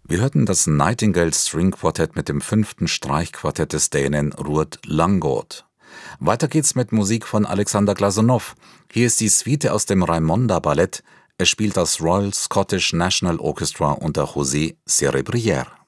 Wir hörten das Nightingale String Quartett mit dem 5. Streichquartett des Dänen Ruud Langgaard. Weiter geht's mit Musik von Alexander Glazunov. Hier ist die Suite aus dem Raimonda Ballett. Es spielt das Royal Scottish National Orchestra unter José Cerebrière.